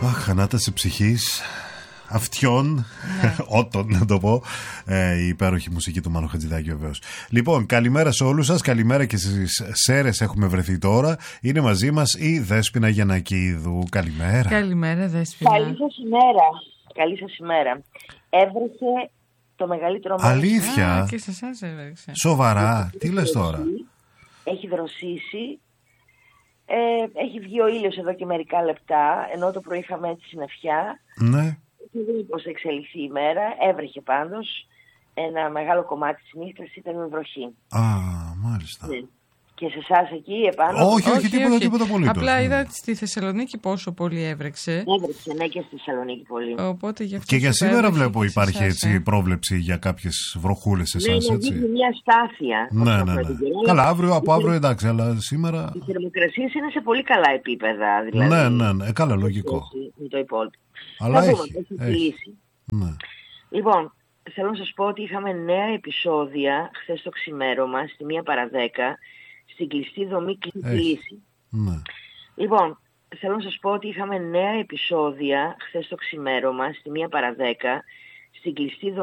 Αχ, ανάταση ψυχής, αυτιών, ότων να το πω, η υπέροχη μουσική του Μάνου Χατζηδάκη βεβαίως. Λοιπόν, καλημέρα σε όλους σας, καλημέρα και στις Σέρρες έχουμε βρεθεί τώρα. Είναι μαζί μας η Δέσποινα Γιαννακίδου. Καλημέρα. Καλημέρα Δέσποινα. Καλή σας ημέρα. Καλή σας ημέρα. Έβρεχε το μεγαλύτερο μέρος. Αλήθεια. Και σε εσάς έβρεξε. Σοβαρά, τι λες τώρα. Έχει δροσίσει. Έχει βγει ο ήλιος εδώ και μερικά λεπτά, ενώ το πρωί είχαμε έτσι συννεφιά. Ναι. Δεν δούμε πώς θα εξελιχθεί η μέρα. Έβρεχε πάντως. Ένα μεγάλο κομμάτι της νύχτας ήταν με βροχή. Α, μάλιστα. Ναι. Και σε εσάς εκεί επάνω. Όχι, τίποτα πολύ. Απλά είδα στη Θεσσαλονίκη πόσο πολύ έβρεξε. Έβρεξε, ναι, και στη Θεσσαλονίκη πολύ. Οπότε γι' αυτό Και για σήμερα βλέπω υπάρχει εσάς, έτσι πρόβλεψη για κάποιες βροχούλες σε εσάς, Ναι, έτσι. δείχνει μια στάθεια. Ναι. Καλά, από αύριο εντάξει, αλλά σήμερα. Οι θερμοκρασίες είναι σε πολύ καλά επίπεδα, δηλαδή. Ναι, καλά, λογικό. Με το υπόλοιπο. Αλλά θα έχει. δούμε, έχει. Ναι. Λοιπόν, θέλω να σας πω ότι είχαμε νέα επεισόδια χθες το ξημέρωμα, στη 1 παρα 10, στην κλειστή δομή Λύση. Ναι. Λοιπόν, θέλω να σας πω ότι είχαμε νέα επεισόδια χθες το ξημέρωμα, στη 1 παρα 10, στην κλειστή δομή